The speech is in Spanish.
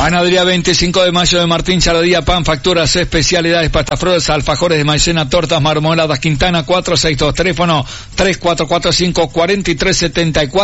Panadería 25 de mayo de Martín Chaladía, pan, facturas, especialidades, pastafroles, alfajores de maicena, tortas, marmoladas, Quintana 462, teléfono 3445-4374.